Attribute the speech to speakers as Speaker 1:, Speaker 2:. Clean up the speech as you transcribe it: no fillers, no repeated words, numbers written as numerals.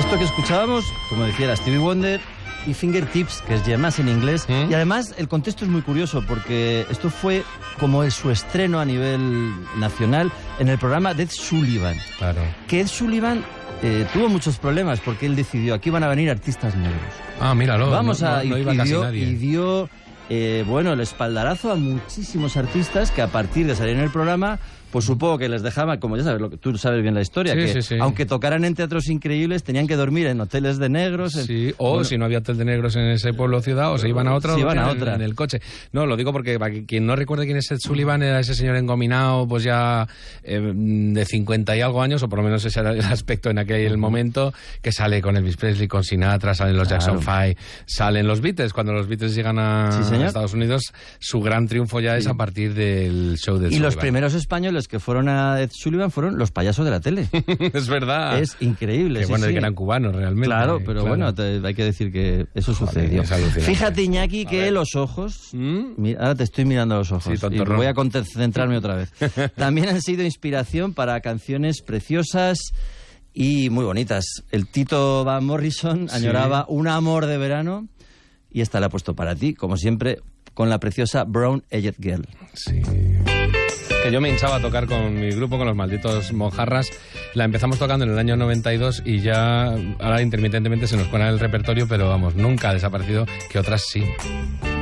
Speaker 1: Esto que escuchábamos, como decía, era Stevie Wonder y Fingertips, que es Yemas en inglés. Y además el contexto es muy curioso porque esto fue como su estreno a nivel nacional en el programa de Ed Sullivan.
Speaker 2: Claro.
Speaker 1: Que Ed Sullivan tuvo muchos problemas porque él decidió, aquí van a venir artistas negros.
Speaker 2: Ah, míralo.
Speaker 1: Vamos
Speaker 2: no iba casi nadie.
Speaker 1: Y dio el espaldarazo a muchísimos artistas que a partir de salir en el programa, pues supongo que les dejaban, como ya sabes, tú sabes bien la historia,
Speaker 2: Sí.
Speaker 1: aunque tocaran en teatros increíbles, tenían que dormir en hoteles de negros.
Speaker 2: Si no había hotel de negros en ese pueblo o ciudad, o se iban a otra, en el coche. No, lo digo porque para quien no recuerde quién es Ed Sullivan, era ese señor engominado, pues ya de 50 y algo años, o por lo menos ese era el aspecto en aquel momento, que sale con Elvis Presley, con Sinatra, salen los Jackson 5, salen los Beatles. Cuando los Beatles llegan a Estados Unidos, su gran triunfo ya es a partir del show de Sullivan.
Speaker 1: Y los primeros españoles que fueron a Ed Sullivan fueron los payasos de la tele.
Speaker 2: Es verdad.
Speaker 1: Es increíble.
Speaker 2: Que eran cubanos realmente.
Speaker 1: Claro, pero bueno, hay que decir que eso sucedió. Fíjate, Iñaki, que los ojos... ahora te estoy mirando a los ojos y voy a concentrarme otra vez. También han sido inspiración para canciones preciosas y muy bonitas. El Tito Van Morrison añoraba un amor de verano y esta la ha puesto para ti, como siempre, con la preciosa Brown Eyed Girl.
Speaker 2: Sí. Que yo me hinchaba a tocar con mi grupo, con los Malditos Mojarras. La empezamos tocando en el año 92 y ya ahora intermitentemente se nos cuela el repertorio, pero vamos, nunca ha desaparecido, que otras sí.